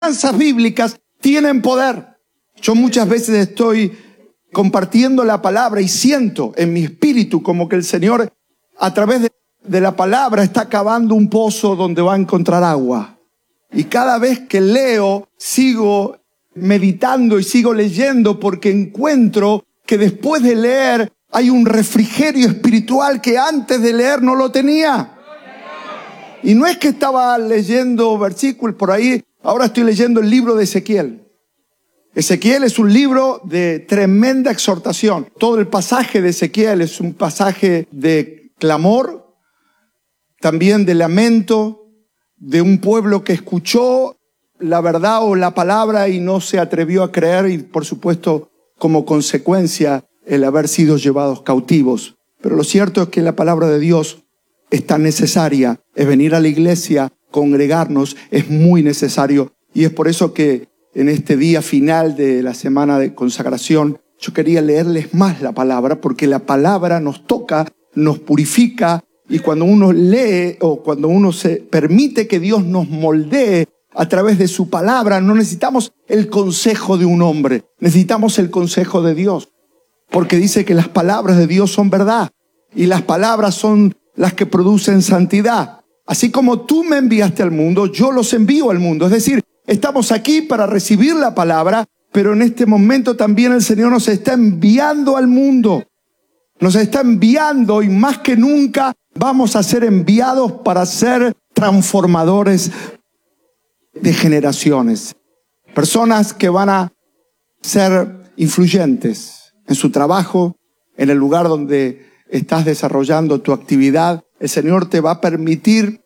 enseñanzas bíblicas tienen poder. Yo muchas veces estoy compartiendo la palabra y siento en mi espíritu como que el Señor a través de la palabra está cavando un pozo donde va a encontrar agua. Y cada vez que leo, sigo meditando y sigo leyendo porque encuentro que después de leer hay un refrigerio espiritual que antes de leer no lo tenía. Y no es que estaba leyendo versículos por ahí, ahora estoy leyendo el libro de Ezequiel. Ezequiel es un libro de tremenda exhortación. Todo el pasaje de Ezequiel es un pasaje de clamor, también de lamento, de un pueblo que escuchó la verdad o la palabra y no se atrevió a creer y, por supuesto, como consecuencia, el haber sido llevados cautivos. Pero lo cierto es que la palabra de Dios es tan necesaria, es venir a la iglesia, congregarnos, es muy necesario. Y es por eso que en este día final de la semana de consagración, yo quería leerles más la palabra, porque la palabra nos toca, nos purifica, y cuando uno lee o cuando uno se permite que Dios nos moldee a través de su palabra, no necesitamos el consejo de un hombre, necesitamos el consejo de Dios. Porque dice que las palabras de Dios son verdad y las palabras son las que producen santidad. Así como tú me enviaste al mundo, yo los envío al mundo. Es decir, estamos aquí para recibir la palabra, pero en este momento también el Señor nos está enviando al mundo. Nos está enviando y más que nunca vamos a ser enviados para ser transformadores de generaciones. Personas que van a ser influyentes en su trabajo, en el lugar donde estás desarrollando tu actividad. El Señor te va a permitir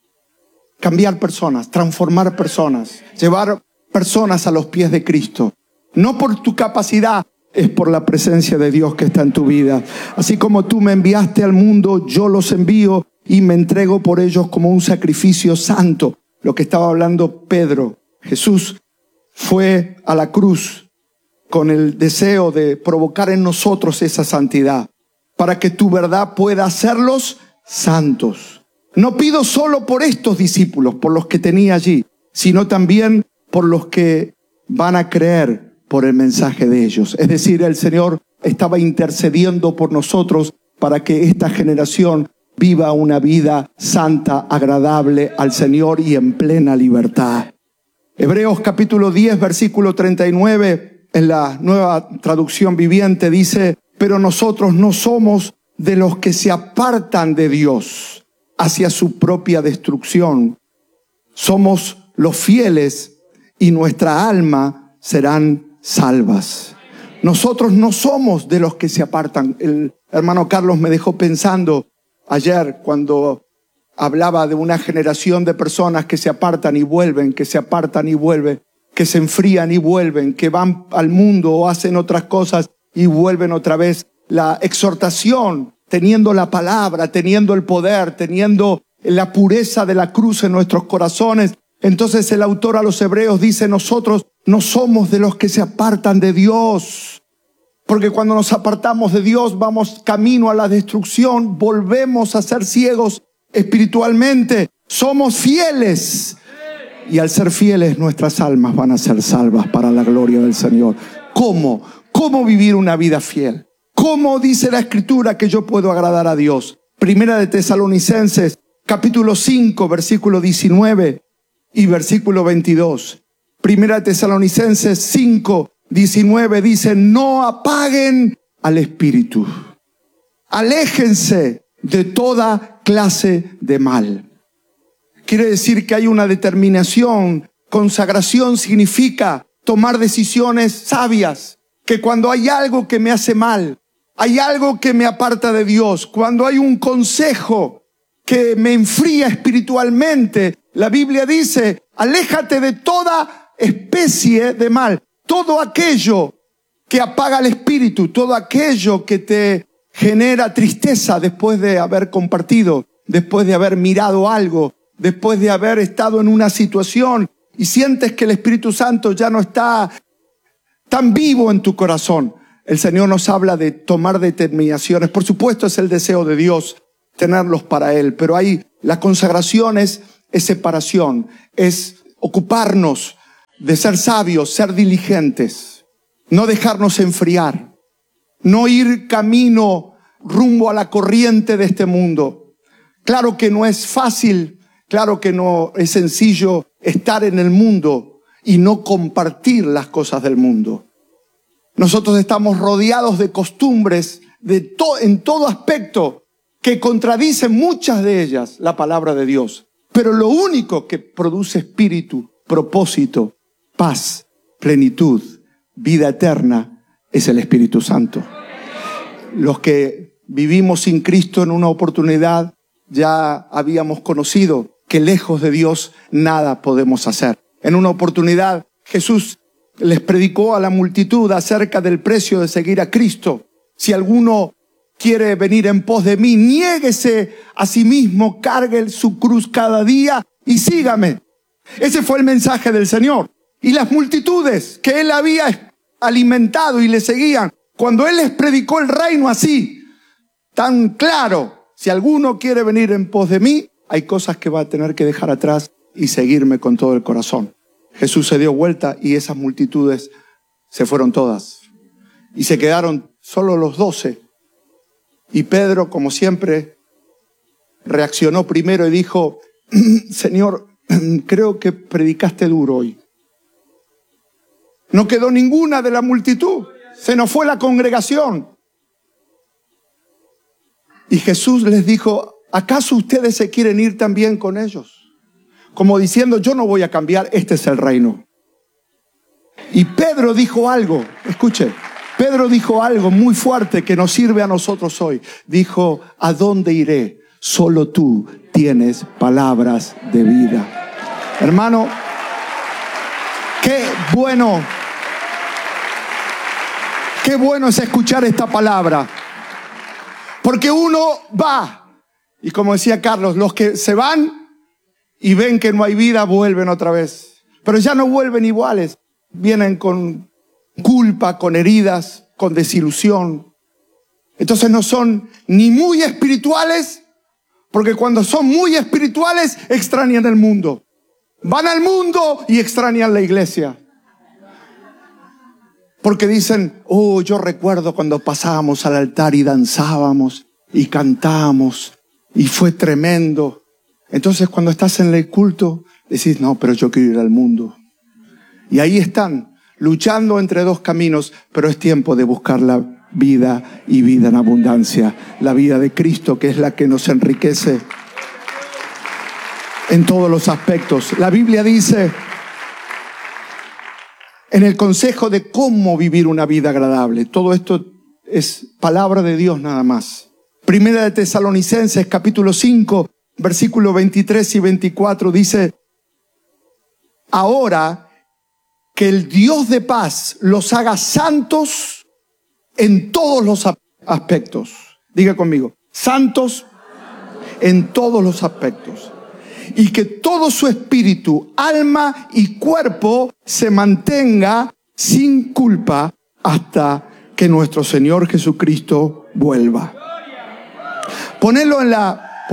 cambiar personas, transformar personas, llevar personas a los pies de Cristo. No por tu capacidad, es por la presencia de Dios que está en tu vida. Así como tú me enviaste al mundo, yo los envío y me entrego por ellos como un sacrificio santo. Lo que estaba hablando Pedro. Jesús fue a la cruz con el deseo de provocar en nosotros esa santidad, para que tu verdad pueda hacerlos santos. No pido solo por estos discípulos, por los que tenía allí, sino también por los que van a creer por el mensaje de ellos. Es decir, el Señor estaba intercediendo por nosotros para que esta generación viva una vida santa, agradable al Señor y en plena libertad. Hebreos capítulo 10, versículo 39, en la Nueva Traducción Viviente dice: pero nosotros no somos de los que se apartan de Dios hacia su propia destrucción. Somos los fieles y nuestra alma serán salvas. Nosotros no somos de los que se apartan. El hermano Carlos me dejó pensando ayer cuando hablaba de una generación de personas que se apartan y vuelven, que se apartan y vuelven, que se enfrían y vuelven, que van al mundo o hacen otras cosas y vuelven otra vez. La exhortación, teniendo la palabra, teniendo el poder, teniendo la pureza de la cruz en nuestros corazones. Entonces el autor a los Hebreos dice: nosotros no somos de los que se apartan de Dios. Porque cuando nos apartamos de Dios vamos camino a la destrucción, volvemos a ser ciegos espiritualmente. Somos fieles. Y al ser fieles nuestras almas van a ser salvas para la gloria del Señor. ¿Cómo? ¿Cómo vivir una vida fiel? ¿Cómo dice la Escritura que yo puedo agradar a Dios? Primera de Tesalonicenses, capítulo 5, versículo 19 y versículo 22. Primera de Tesalonicenses 5, 19 dice: no apaguen al espíritu. Aléjense de toda clase de mal. Quiere decir que hay una determinación. Consagración significa tomar decisiones sabias. Que cuando hay algo que me hace mal, hay algo que me aparta de Dios, cuando hay un consejo que me enfría espiritualmente, la Biblia dice: aléjate de toda especie de mal. Todo aquello que apaga el espíritu, todo aquello que te genera tristeza después de haber compartido, después de haber mirado algo, después de haber estado en una situación y sientes que el Espíritu Santo ya no está tan vivo en tu corazón. El Señor nos habla de tomar determinaciones. Por supuesto, es el deseo de Dios tenerlos para Él, pero la consagración es separación, es ocuparnos de ser sabios, ser diligentes, no dejarnos enfriar, no ir camino rumbo a la corriente de este mundo. Claro que no es fácil, claro que no es sencillo estar en el mundo y no compartir las cosas del mundo. Nosotros estamos rodeados de costumbres en todo aspecto que contradicen muchas de ellas la palabra de Dios. Pero lo único que produce espíritu, propósito, paz, plenitud, vida eterna es el Espíritu Santo. Los que vivimos sin Cristo en una oportunidad ya habíamos conocido que lejos de Dios nada podemos hacer. En una oportunidad Jesús les predicó a la multitud acerca del precio de seguir a Cristo. Si alguno quiere venir en pos de mí, niéguese a sí mismo, cargue su cruz cada día y sígame. Ese fue el mensaje del Señor. Y las multitudes que Él había alimentado y le seguían, cuando Él les predicó el reino así, tan claro, si alguno quiere venir en pos de mí, hay cosas que va a tener que dejar atrás y seguirme con todo el corazón. Jesús se dio vuelta y esas multitudes se fueron todas. Y se quedaron solo los 12. Y Pedro, como siempre, reaccionó primero y dijo: Señor, creo que predicaste duro hoy. No quedó ninguna de la multitud. Se nos fue la congregación. Y Jesús les dijo: ¿acaso ustedes se quieren ir también con ellos? Como diciendo, yo no voy a cambiar, este es el reino. Y Pedro dijo algo, escuche, Pedro dijo algo muy fuerte que nos sirve a nosotros hoy. Dijo: ¿a dónde iré? Solo tú tienes palabras de vida. Hermano, qué bueno es escuchar esta palabra. Porque uno va, y como decía Carlos, los que se van y ven que no hay vida, vuelven otra vez. Pero ya no vuelven iguales. Vienen con culpa, con heridas, con desilusión. Entonces no son ni muy espirituales, porque cuando son muy espirituales extrañan el mundo. Van al mundo y extrañan la iglesia. Porque dicen: oh, yo recuerdo cuando pasábamos al altar y danzábamos y cantábamos y fue tremendo. Entonces cuando estás en el culto decís: no, pero yo quiero ir al mundo. Y ahí están, luchando entre dos caminos, pero es tiempo de buscar la vida y vida en abundancia. La vida de Cristo, que es la que nos enriquece en todos los aspectos. La Biblia dice en el consejo de cómo vivir una vida agradable. Todo esto es palabra de Dios nada más. Primera de Tesalonicenses, capítulo 5, versículos 23 y 24 dice: ahora que el Dios de paz los haga santos en todos los aspectos. Diga conmigo: santos en todos los aspectos. Y que todo su espíritu, alma y cuerpo se mantenga sin culpa hasta que nuestro Señor Jesucristo vuelva. Ponelo en la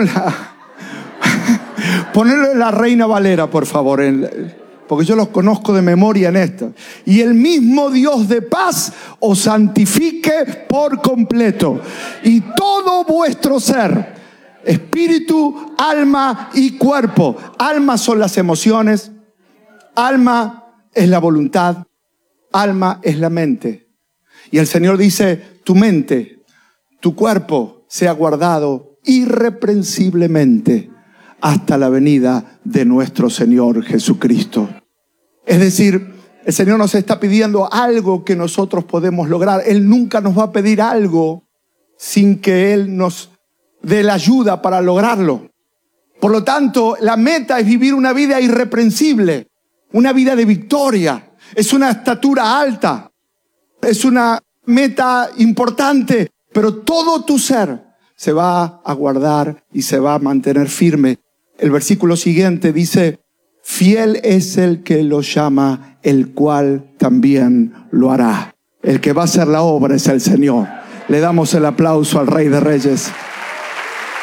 Reina Valera, por favor, porque yo los conozco de memoria en esta. Y el mismo Dios de paz os santifique por completo, y todo vuestro ser, espíritu, alma y cuerpo. Alma son las emociones, alma es la voluntad, alma es la mente. Y el Señor dice: tu mente, tu cuerpo sea guardado irreprensiblemente hasta la venida de nuestro Señor Jesucristo. Es decir, el Señor nos está pidiendo algo que nosotros podemos lograr. Él nunca nos va a pedir algo sin que Él nos dé la ayuda para lograrlo. Por lo tanto, la meta es vivir una vida irreprensible, una vida de victoria. Es una estatura alta, es una meta importante, pero todo tu ser se va a guardar y se va a mantener firme. El versículo siguiente dice: fiel es el que lo llama, el cual también lo hará. El que va a hacer la obra es el Señor. Le damos el aplauso al Rey de Reyes.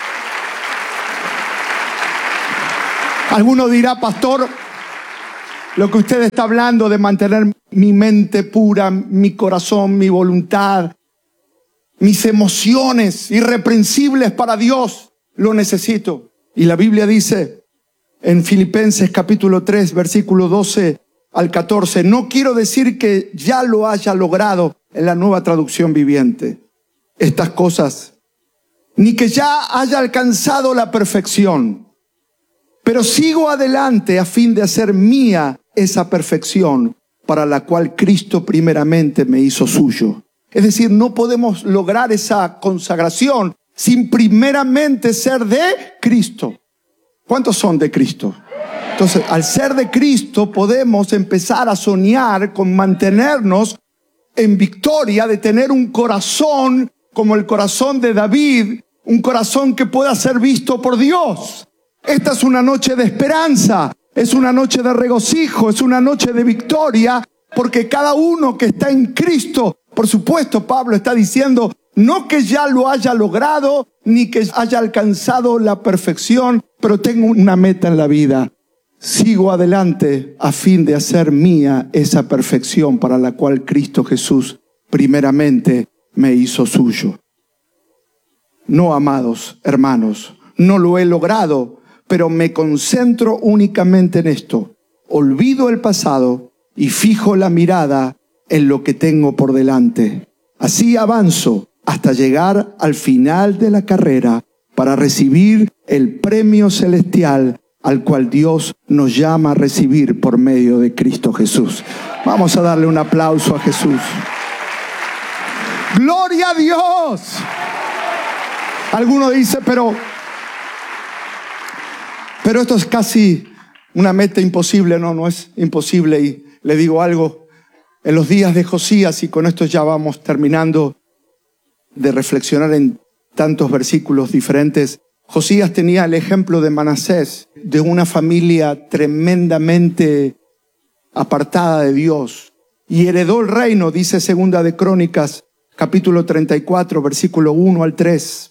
Alguno dirá: pastor, Lo que usted está hablando de mantener mi mente pura, mi corazón, mi voluntad, mis emociones irreprensibles para Dios, lo necesito. Y la Biblia dice en Filipenses capítulo 3, versículo 12 al 14, no quiero decir que ya lo haya logrado, en la Nueva Traducción Viviente, estas cosas, ni que ya haya alcanzado la perfección, pero sigo adelante a fin de hacer mía esa perfección para la cual Cristo primeramente me hizo suyo. Es decir, no podemos lograr esa consagración sin primeramente ser de Cristo. ¿Cuántos son de Cristo? Entonces, al ser de Cristo podemos empezar a soñar con mantenernos en victoria, de tener un corazón como el corazón de David, un corazón que pueda ser visto por Dios. Esta es una noche de esperanza, es una noche de regocijo, es una noche de victoria, porque cada uno que está en Cristo, por supuesto, Pablo está diciendo, no que ya lo haya logrado, ni que haya alcanzado la perfección, pero tengo una meta en la vida. Sigo adelante a fin de hacer mía esa perfección para la cual Cristo Jesús primeramente me hizo suyo. No, amados hermanos, no lo he logrado, pero me concentro únicamente en esto. Olvido el pasado y fijo la mirada en lo que tengo por delante. Así avanzo hasta llegar al final de la carrera para recibir el premio celestial al cual Dios nos llama a recibir por medio de Cristo Jesús. Vamos a darle un aplauso a Jesús. ¡Gloria a Dios! Alguno dice, pero esto es casi una meta imposible. No, no es imposible. Y le digo algo, en los días de Josías, y con esto ya vamos terminando de reflexionar en tantos versículos diferentes, Josías tenía el ejemplo de Manasés, de una familia tremendamente apartada de Dios, y heredó el reino, dice Segunda de Crónicas, capítulo 34, versículo 1 al 3.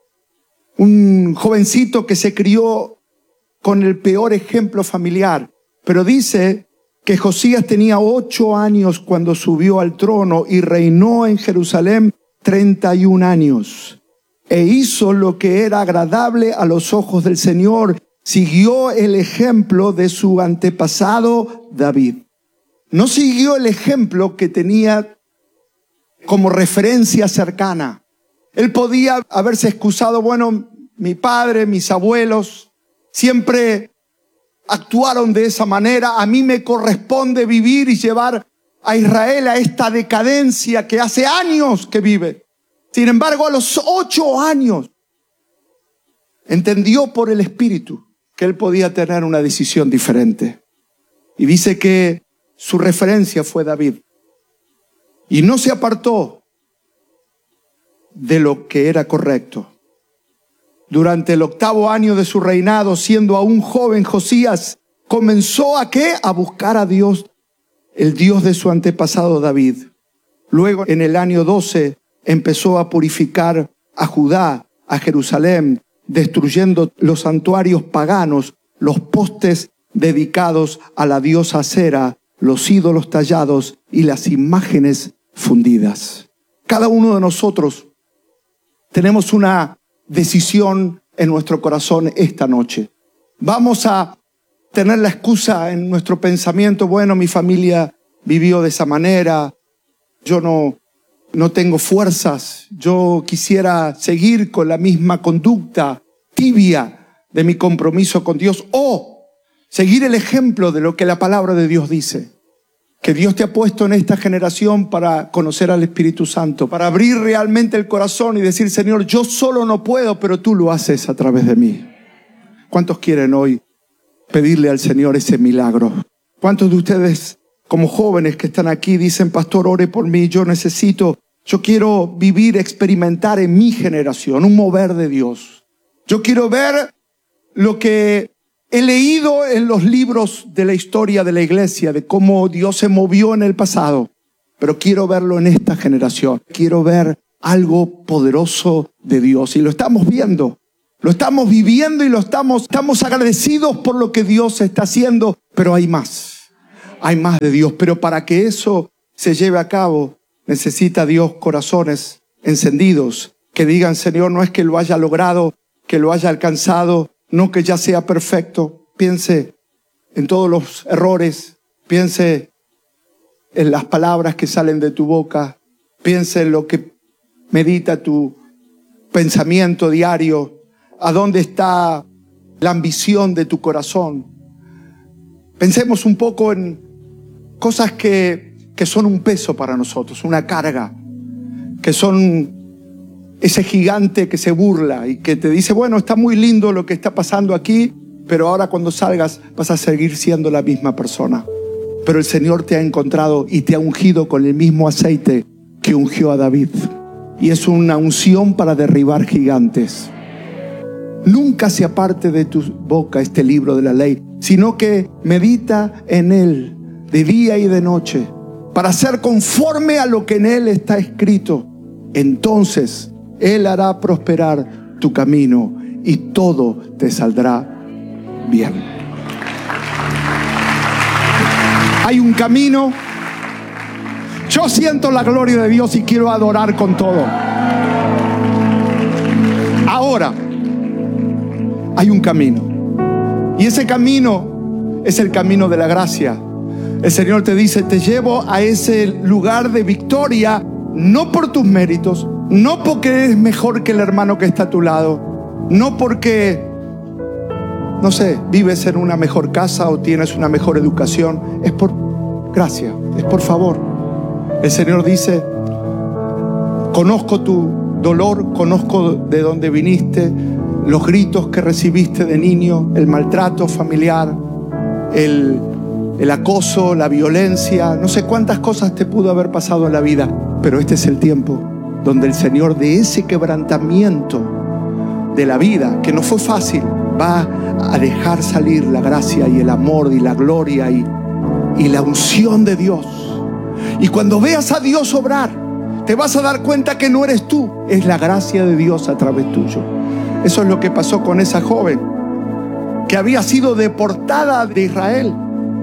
Un jovencito que se crió con el peor ejemplo familiar, pero dice que Josías tenía 8 años cuando subió al trono y reinó en Jerusalén 31 años. E hizo lo que era agradable a los ojos del Señor. Siguió el ejemplo de su antepasado David. No siguió el ejemplo que tenía como referencia cercana. Él podía haberse excusado, bueno, mi padre, mis abuelos siempre actuaron de esa manera. A mí me corresponde vivir y llevar a Israel a esta decadencia que hace años que vive. Sin embargo, a los 8 años entendió por el Espíritu que él podía tener una decisión diferente. Y dice que su referencia fue David. Y no se apartó de lo que era correcto. Durante el 8º año de su reinado, siendo aún joven, Josías comenzó ¿a qué? A buscar a Dios, el Dios de su antepasado David. Luego, en el año 12, empezó a purificar a Judá, a Jerusalén, destruyendo los santuarios paganos, los postes dedicados a la diosa Acera, los ídolos tallados y las imágenes fundidas. Cada uno de nosotros tenemos una decisión en nuestro corazón esta noche. Vamos a tener la excusa en nuestro pensamiento, bueno, mi familia vivió de esa manera, yo no tengo fuerzas, yo quisiera seguir con la misma conducta tibia de mi compromiso con Dios, o seguir el ejemplo de lo que la palabra de Dios dice. Que Dios te ha puesto en esta generación para conocer al Espíritu Santo, para abrir realmente el corazón y decir, Señor, yo solo no puedo, pero tú lo haces a través de mí. ¿Cuántos quieren hoy pedirle al Señor ese milagro? ¿Cuántos de ustedes, como jóvenes que están aquí, dicen, pastor, ore por mí, yo quiero vivir, experimentar en mi generación un mover de Dios? Yo quiero ver lo que he leído en los libros de la historia de la iglesia, de cómo Dios se movió en el pasado, pero quiero verlo en esta generación. Quiero ver algo poderoso de Dios, y lo estamos viendo, lo estamos viviendo, y estamos agradecidos por lo que Dios está haciendo, pero hay más. hay más de Dios. Pero para que eso se lleve a cabo, necesita Dios corazones encendidos que digan: Señor, no es que lo haya logrado, que lo haya alcanzado, no que ya sea perfecto. Piense en todos los errores, piense en las palabras que salen de tu boca, piense en lo que medita tu pensamiento diario, a dónde está la ambición de tu corazón. Pensemos un poco en cosas que son un peso para nosotros, una carga, que son ese gigante que se burla y que te dice: bueno, está muy lindo lo que está pasando aquí, pero ahora cuando salgas vas a seguir siendo la misma persona. Pero el Señor te ha encontrado y te ha ungido con el mismo aceite que ungió a David. Y es una unción para derribar gigantes. Nunca se aparte de tu boca este libro de la ley, sino que medita en él de día y de noche, para ser conforme a lo que en él está escrito. Entonces Él hará prosperar tu camino y todo te saldrá bien. Hay un camino. Yo siento la gloria de Dios y quiero adorar con todo. Ahora, hay un camino. Y ese camino es el camino de la gracia. El Señor te dice: te llevo a ese lugar de victoria, no por tus méritos, no porque eres mejor que el hermano que está a tu lado, no porque, no sé, vives en una mejor casa o tienes una mejor educación. Es por gracia, es por favor. El Señor dice: conozco tu dolor, conozco de dónde viniste, los gritos que recibiste de niño, el maltrato familiar, el acoso, la violencia, no sé cuántas cosas te pudo haber pasado en la vida. Pero este es el tiempo donde el Señor, de ese quebrantamiento de la vida, que no fue fácil, va a dejar salir la gracia y el amor y la gloria y la unción de Dios. Y cuando veas a Dios obrar, te vas a dar cuenta que no eres tú, es la gracia de Dios a través tuyo. Eso es lo que pasó con esa joven que había sido deportada de Israel.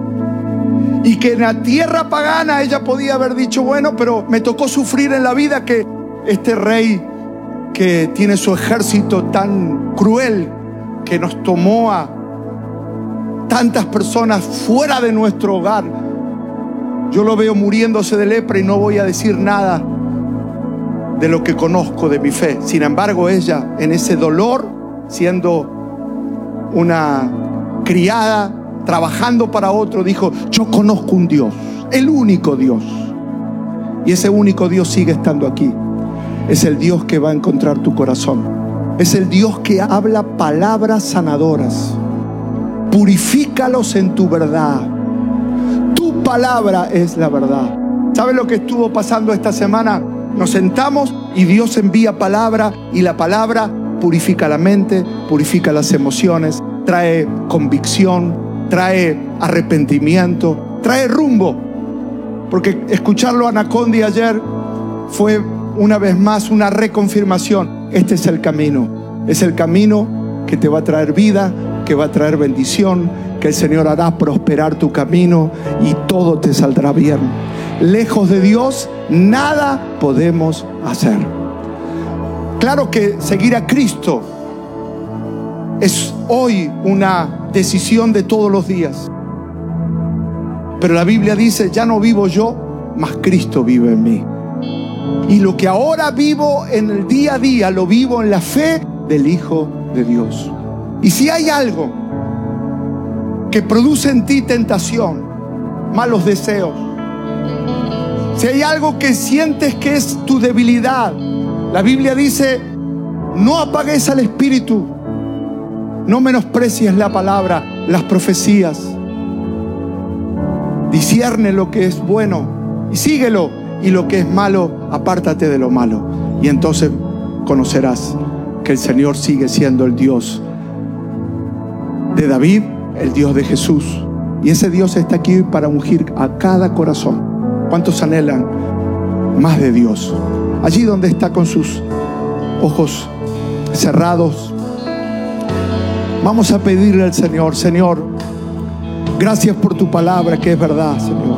Y que en la tierra pagana ella podía haber dicho: bueno, pero me tocó sufrir en la vida que este rey que tiene su ejército tan cruel, que nos tomó a tantas personas fuera de nuestro hogar, yo lo veo muriéndose de lepra y no voy a decir nada de lo que conozco de mi fe. Sin embargo, ella, en ese dolor, siendo una criada, trabajando para otro, dijo: yo conozco un Dios, el único Dios. Y ese único Dios sigue estando aquí. Es el Dios que va a encontrar tu corazón. Es el Dios que habla palabras sanadoras. Purifícalos en tu verdad. Tu palabra es la verdad. ¿Sabes lo que estuvo pasando esta semana? Nos sentamos y Dios envía palabra, y la palabra purifica la mente, purifica las emociones, trae convicción, trae arrepentimiento, trae rumbo. Porque escucharlo a Anacondi ayer fue una vez más una reconfirmación. Este es el camino. Es el camino que te va a traer vida, que va a traer bendición, que el Señor hará prosperar tu camino y todo te saldrá bien. Lejos de Dios, nada podemos hacer. Claro que seguir a Cristo es hoy una decisión de todos los días. Pero la Biblia dice: ya no vivo yo, mas Cristo vive en mí. Y lo que ahora vivo en el día a día, lo vivo en la fe del Hijo de Dios. Y si hay algo que produce en ti tentación, malos deseos, si hay algo que sientes que es tu debilidad, la Biblia dice: no apagues al espíritu, no menosprecies la palabra, las profecías. Discierne lo que es bueno y síguelo, y lo que es malo, apártate de lo malo. Y entonces conocerás que el Señor sigue siendo el Dios de David, el Dios de Jesús. Y ese Dios está aquí para ungir a cada corazón. ¿Cuántos anhelan más de Dios? Allí donde está, con sus ojos cerrados, vamos a pedirle al Señor: Señor, Gracias por tu palabra que es verdad, Señor.